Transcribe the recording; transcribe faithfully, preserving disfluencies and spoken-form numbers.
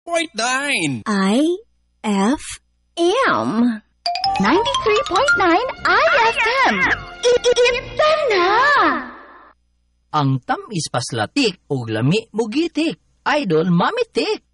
point nine. I F M. ninety-three point nine I F M. Iita na! Ang tamis paslatik o lami mugitik. Idol Mami Tik.